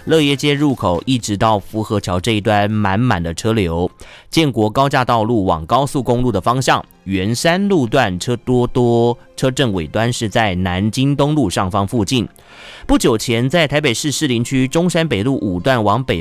乐业街入口一直到福和桥这一端满满的车流。建国高架道路往高速公路的方向，圆山路段车多，车阵尾端是在南京东路上方附近。不久前，在台北市士林区中山北路5段往北